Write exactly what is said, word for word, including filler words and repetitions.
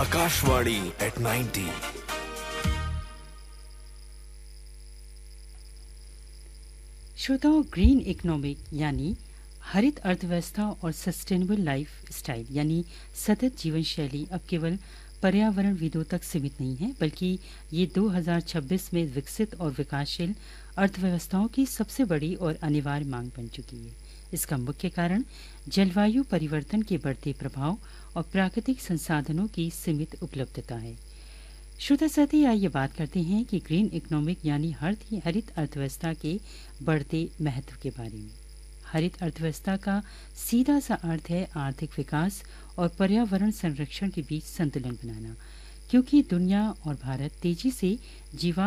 Akashvadi at ninety. श्रोताओं, green economic यानी हरित अर्थव्यवस्था और सस्टेनेबल लाइफ स्टाइल यानी सतत जीवन शैली अब केवल पर्यावरणविदों तक सीमित नहीं है, बल्कि ये दो हज़ार छब्बीस में विकसित और विकासशील अर्थव्यवस्थाओं की सबसे बड़ी और अनिवार्य मांग बन चुकी है। इसका मुख्य कारण जलवायु परिवर्तन के बढ़ते प्रभाव और प्राकृतिक संसाधनों की सीमित उपलब्धता है। श्रोता साथी, आइए बात करते हैं कि ग्रीन इकोनॉमिक यानी हरित अर्थव्यवस्था के बढ़ते महत्व के बारे में। हरित अर्थव्यवस्था का सीधा सा अर्थ है आर्थिक विकास और पर्यावरण संरक्षण के बीच संतुलन बनाना, क्योंकि दुनिया और भारत तेजी से जीवा